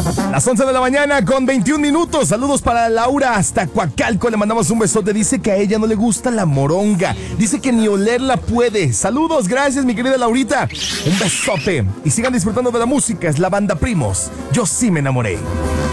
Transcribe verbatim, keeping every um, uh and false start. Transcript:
Las once de la mañana con veintiún minutos. Saludos para Laura hasta Coacalco. Le mandamos un besote. Dice que a ella no le gusta la moronga. Dice que ni olerla puede. Saludos, gracias mi querida Laurita. Un besote. Y sigan disfrutando de la música. Es la banda Primos. Yo sí me enamoré.